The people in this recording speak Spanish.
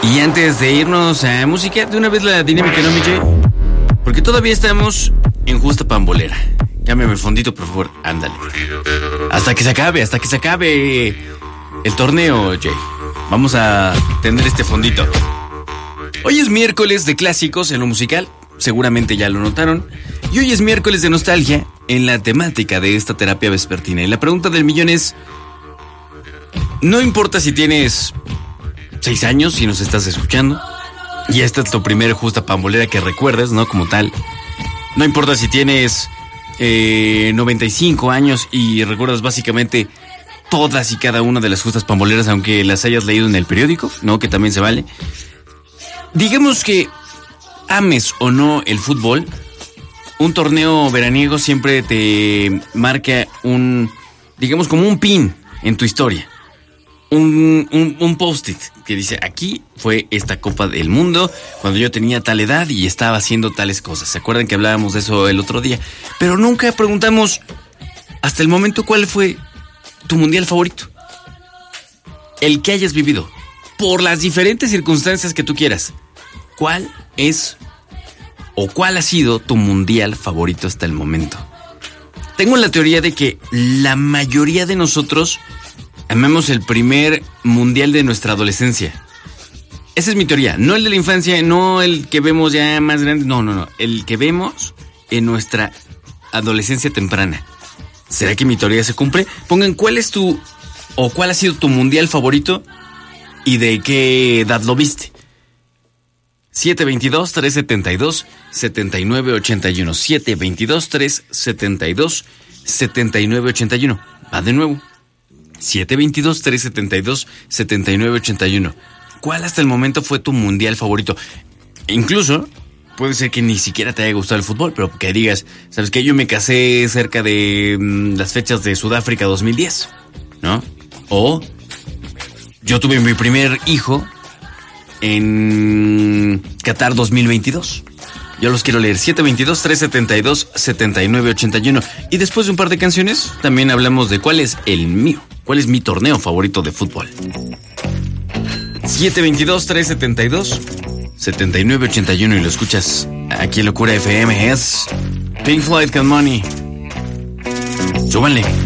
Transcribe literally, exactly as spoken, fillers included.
Y antes de irnos a música, de una vez la dinámica, ¿no, mi Jay? Porque todavía estamos en justa pambolera. Cámbiame el fondito, por favor. Ándale. Hasta que se acabe, hasta que se acabe el torneo, Jay. Vamos a tener este fondito. Hoy es miércoles de clásicos en lo musical. Seguramente ya lo notaron. Y hoy es miércoles de nostalgia en la temática de esta terapia vespertina. Y la pregunta del millón es... No importa si tienes seis años, si nos estás escuchando, y esta es tu primera justa pambolera que recuerdas, ¿no? Como tal. No importa si tienes eh, noventa y cinco años y recuerdas básicamente todas y cada una de las justas pamboleras, aunque las hayas leído en el periódico, ¿no? Que también se vale. Digamos que ames o no el fútbol, un torneo veraniego siempre te marca un, digamos, como un pin en tu historia. Un, un, un post-it que dice, aquí fue esta Copa del Mundo cuando yo tenía tal edad y estaba haciendo tales cosas. ¿Se acuerdan que hablábamos de eso el otro día? Pero nunca preguntamos hasta el momento cuál fue tu mundial favorito. El que hayas vivido, por las diferentes circunstancias que tú quieras. ¿Cuál es o cuál ha sido tu mundial favorito hasta el momento? Tengo la teoría de que la mayoría de nosotros amamos el primer mundial de nuestra adolescencia. Esa es mi teoría. No el de la infancia, no el que vemos ya más grande. No, no, no. El que vemos en nuestra adolescencia temprana. ¿Será que mi teoría se cumple? Pongan cuál es tu o cuál ha sido tu mundial favorito y de qué edad lo viste. siete veintidós, trescientos setenta y dos, setenta y nueve ochenta y uno. siete veintidós, trescientos setenta y dos, setenta y nueve ochenta y uno. Va de nuevo. siete veintidós, trescientos setenta y dos, setenta y nueve ochenta y uno. ¿Cuál hasta el momento fue tu mundial favorito? Incluso puede ser que ni siquiera te haya gustado el fútbol, pero que digas, ¿sabes qué? Yo me casé cerca de mmm, las fechas de Sudáfrica dos mil diez, ¿no? O yo tuve mi primer hijo en Qatar dos mil veintidós. Yo los quiero leer. siete veintidós, trescientos setenta y dos, setenta y nueve ochenta y uno. Y después de un par de canciones, también hablamos de cuál es el mío. ¿Cuál es mi torneo favorito de fútbol? siete veintidós, trescientos setenta y dos, setenta y nueve ochenta y uno. Y lo escuchas aquí en Locura F M. Es Pink Floyd con Money. Súbanle.